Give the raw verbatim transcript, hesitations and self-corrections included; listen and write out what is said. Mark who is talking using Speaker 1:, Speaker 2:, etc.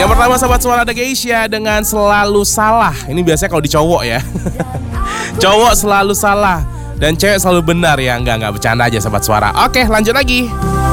Speaker 1: Yang pertama Sobat Suara ada Geisha dengan Selalu Salah. Ini biasanya kalau di cowok ya. Cowok selalu salah dan cewek selalu benar ya. Enggak, enggak bercanda aja Sobat Suara. Oke, lanjut lagi.